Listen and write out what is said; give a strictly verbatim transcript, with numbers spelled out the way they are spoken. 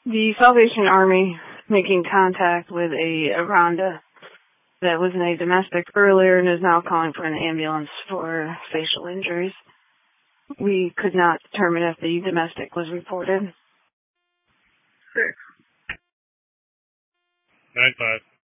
The Salvation Army making contact with a, a Rhonda that was in a domestic earlier and is now calling for an ambulance for facial injuries. We could not determine if the domestic was reported. Six. Nine five.